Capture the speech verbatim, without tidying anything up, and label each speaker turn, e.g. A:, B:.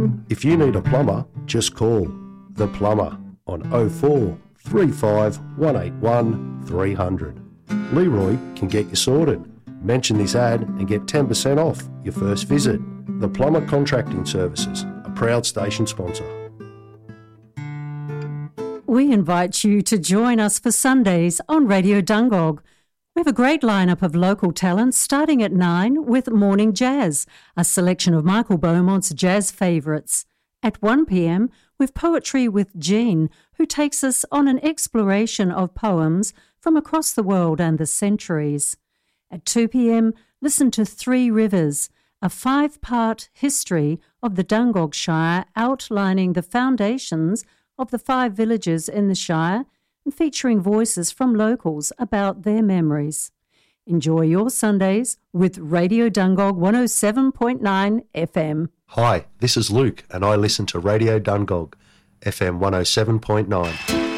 A: If you need a plumber, just call The Plumber on oh four three five one eight one three hundred. Leroy can get you sorted. Mention this ad and get ten percent off your first visit. The Plumber Contracting Services, a proud station sponsor.
B: We invite you to join us for Sundays on Radio Dungog. We have a great lineup of local talents starting at nine with Morning Jazz, a selection of Michael Beaumont's jazz favourites. At one p.m, with Poetry with Jean, who takes us on an exploration of poems from across the world and the centuries. At two p.m, listen to Three Rivers, a five-part history of the Dungog Shire outlining the foundations of the five villages in the Shire and featuring voices from locals about their memories. Enjoy your Sundays with Radio Dungog one oh seven point nine F M.
A: Hi, this is Luke and I listen to Radio Dungog, F M one oh seven point nine.